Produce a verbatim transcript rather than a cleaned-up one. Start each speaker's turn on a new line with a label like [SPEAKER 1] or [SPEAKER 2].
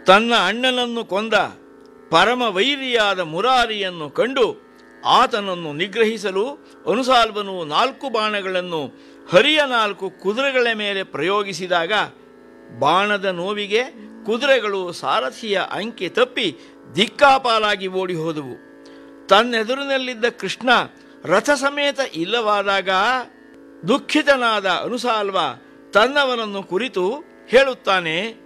[SPEAKER 1] ತನ್ನ ಅಣ್ಣನನ್ನು ಕೊಂದ ಪರಮ ವೈರಿಯಾದ ಮುರಾರಿಯನ್ನು ಕಂಡು ಆತನನ್ನು ನಿಗ್ರಹಿಸಲು ಅನುಸಾಲ್ವನು ನಾಲ್ಕು ಬಾಣಗಳನ್ನು ಹರಿಯ ನಾಲ್ಕು ಕುದುರೆಗಳ ಮೇಲೆ ಪ್ರಯೋಗಿಸಿದಾಗ ಬಾಣದ ನೋವಿಗೆ ಕುದುರೆಗಳು ಸಾರಥಿಯ ಅಂಕೆ ತಪ್ಪಿ ದಿಕ್ಕಾಪಾಲಾಗಿ ಓಡಿ ಹೋದವು. ತನ್ನೆದುರಿನಲ್ಲಿದ್ದ ಕೃಷ್ಣ ರಥ ಸಮೇತ ಇಲ್ಲವಾದಾಗ ದುಃಖಿತನಾದ ಅನುಸಾಲ್ವ ತನ್ನವನನ್ನು ಕುರಿತು ಹೇಳುತ್ತಾನೆ,